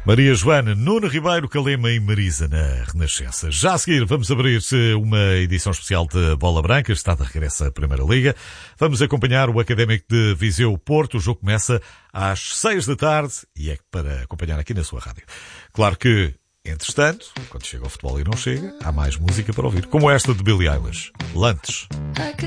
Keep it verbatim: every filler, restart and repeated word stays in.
Maria Joana, Nuno Ribeiro, Calema e Marisa na Renascença. Já a seguir vamos abrir uma edição especial de Bola Branca, está de regresso à Primeira Liga. Vamos acompanhar o Académico de Viseu Porto. O jogo começa às seis da tarde e é para acompanhar aqui na sua rádio. Claro que, entretanto, quando chega o futebol e não chega, há mais música para ouvir, como esta de Billie Eilish, Lantes.